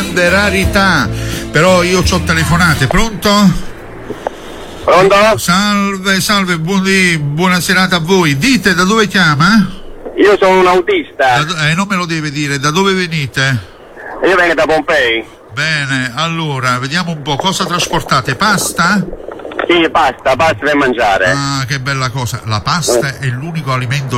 grande rarità. Però io c'ho telefonate, pronto? Pronto? Salve, buona serata a voi. Dite, da dove chiama? Io sono un autista. Non me lo deve dire, da dove venite? Io vengo da Pompei. Bene, allora, vediamo un po', cosa trasportate? Pasta? Sì, pasta per mangiare. Ah, che bella cosa. La pasta è l'unico alimento